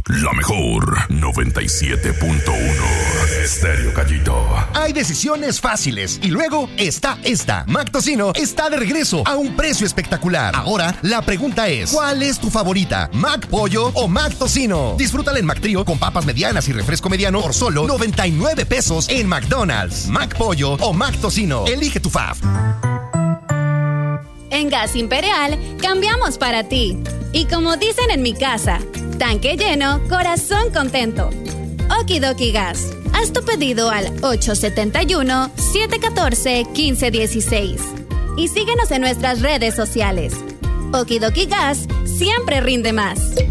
La mejor 97.1 Estéreo Gallito. Hay decisiones fáciles y luego está esta. Mac Tocino está de regreso a un precio espectacular. Ahora la pregunta es, ¿cuál es tu favorita? ¿Mac Pollo o Mac Tocino? Disfrútala en Mac Trío con papas medianas y refresco mediano por solo 99 pesos en McDonald's. Mac Pollo o Mac Tocino. Elige tu fave. En Gas Imperial cambiamos para ti. Y como dicen en mi casa, tanque lleno, corazón contento. Okidoki Gas. Haz tu pedido al 871-714-1516. Y síguenos en nuestras redes sociales. Okidoki Gas siempre rinde más.